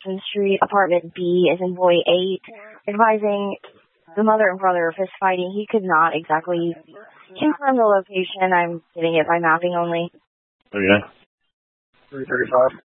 Johnson Street, apartment B, as in boy 8, advising the mother and brother of his fighting. He could not exactly confirm the location. I'm getting it by mapping only. Okay. 335.